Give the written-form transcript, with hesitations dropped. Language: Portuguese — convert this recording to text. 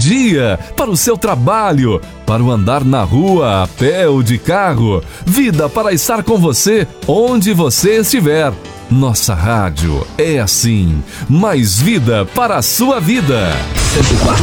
dia, para o seu trabalho, para o andar na rua, a pé ou de carro. Vida para estar com você onde você estiver. Nossa rádio é assim, mais vida para a sua vida. 104,9